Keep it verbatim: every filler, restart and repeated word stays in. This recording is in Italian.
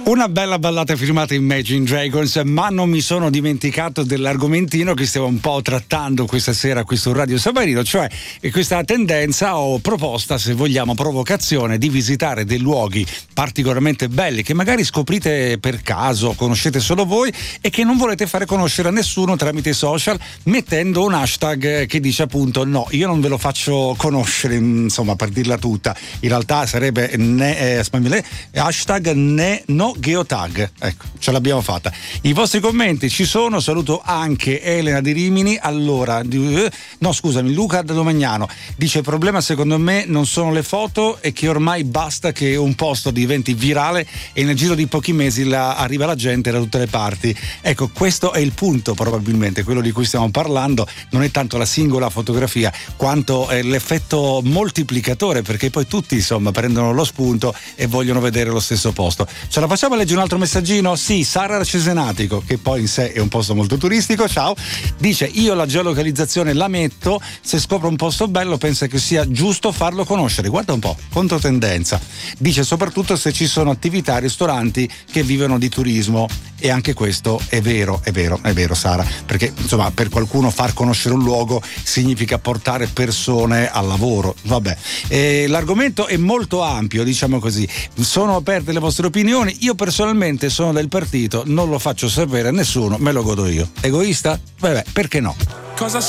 Una bella ballata firmata Imagine Dragons, ma non mi sono dimenticato dell'argomentino che stiamo un po' trattando questa sera qui su Radio Savarino, cioè questa tendenza o proposta, se vogliamo, provocazione di visitare dei luoghi particolarmente belli che magari scoprite per caso, conoscete solo voi e che non volete fare conoscere a nessuno tramite i social, mettendo un hashtag che dice appunto no, io non ve lo faccio conoscere, insomma, per dirla tutta. In realtà sarebbe ne, eh, hashtag ne no geotag. Ecco, ce l'abbiamo fatta. I vostri commenti ci sono. Saluto anche Elena di Rimini. Allora, di, no scusami, Luca da Domagnano dice: il problema secondo me non sono le foto e che ormai basta che un posto diventi virale e nel giro di pochi mesi la, arriva la gente da tutte le parti. Ecco, questo è il punto, probabilmente quello di cui stiamo parlando non è tanto la singola fotografia quanto è l'effetto moltiplicatore, perché poi tutti insomma prendono lo spunto e vogliono vedere lo stesso posto. Ce la facciamo a leggere un altro messaggino? Sì, Sara Cesenatico, che poi in sé è un posto molto turistico, ciao, dice: io la geolocalizzazione la metto, se scopro un posto bello penso che sia giusto farlo conoscere. Guarda un po', controtendenza. Dice soprattutto se ci sono attività, ristoranti che vivono di turismo, e anche questo è vero, è vero, è vero Sara, perché insomma per qualcuno far conoscere un luogo significa portare persone al lavoro, vabbè. E l'argomento è molto ampio, diciamo così, sono aperte le vostre opinioni. Io personalmente sono del partito non lo faccio sapere a nessuno, me lo godo io. Egoista? Vabbè, perché no? Cosa